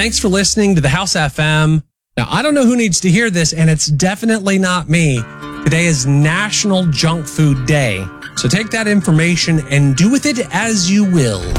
Thanks for listening to the House FM. Now, I don't know who needs to hear this, and it's definitely not me. Today is National Junk Food Day. So take that information and do with it as you will.